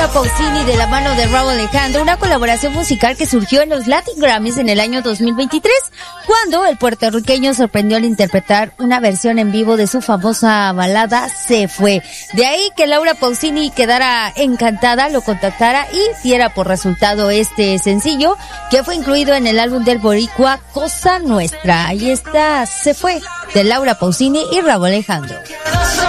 Laura Pausini de la mano de Rauw Alejandro, una colaboración musical que surgió en los Latin Grammys en el año 2023, cuando el puertorriqueño sorprendió al interpretar una versión en vivo de su famosa balada Se Fue. De ahí que Laura Pausini quedara encantada, lo contactara y diera por resultado este sencillo, que fue incluido en el álbum del boricua Cosa Nuestra. Ahí está Se Fue, de Laura Pausini y Rauw Alejandro.